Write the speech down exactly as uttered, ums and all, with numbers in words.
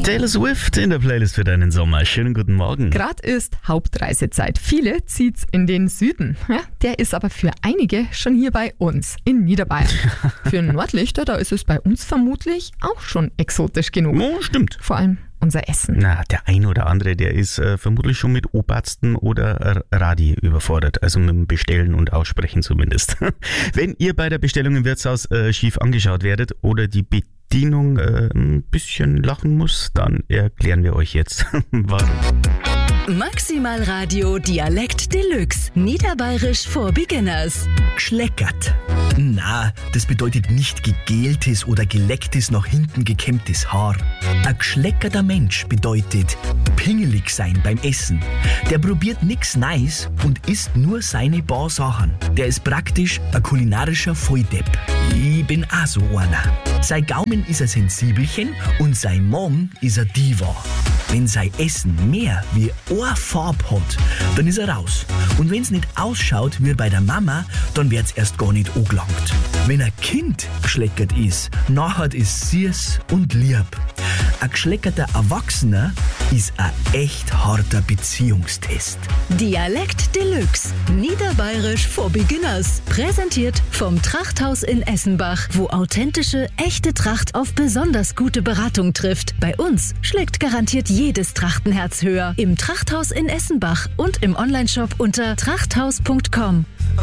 Taylor Swift in der Playlist für deinen Sommer. Schönen guten Morgen. Gerade ist Hauptreisezeit. Viele zieht's in den Süden. Ja, der ist aber für einige schon hier bei uns in Niederbayern. Für Nordlichter, da ist es bei uns vermutlich auch schon exotisch genug. Oh, stimmt. Vor allem unser Essen. Na, der ein oder andere, der ist äh, vermutlich schon mit Obersten oder R- Radi überfordert. Also mit dem Bestellen und Aussprechen zumindest. Wenn ihr bei der Bestellung im Wirtshaus äh, schief angeschaut werdet oder die Bedienung äh, ein bisschen lachen muss, dann erklären wir euch jetzt, warum. Maximal Radio Dialekt Deluxe. Niederbayerisch for Beginners. Gschleckert. Na, das bedeutet nicht gegeltes oder gelecktes, nach hinten gekämmtes Haar. Ein gschleckerter Mensch bedeutet pingelig sein beim Essen. Der probiert nix Neues und isst nur seine paar Sachen. Der ist praktisch ein kulinarischer Volldepp. Ich bin auch so einer. Sein Gaumen ist ein Sensibelchen und sein Magen ist ein Diva. Wenn sein Essen mehr wie eine Farbe hat, dann ist er raus. Und wenn es nicht ausschaut wie bei der Mama, dann wird's erst gar nicht angelangt. Wenn ein Kind gschleckert ist, nachher ist süß und lieb. Ein geschleckerter Erwachsener ist ein echt harter Beziehungstest. Dialekt Deluxe. Niederbayerisch for Beginners. Präsentiert vom Trachthaus in Essenbach, wo authentische, echte Tracht auf besonders gute Beratung trifft. Bei uns schlägt garantiert jedes Trachtenherz höher. Im Trachthaus in Essenbach und im Onlineshop unter trachthaus punkt com.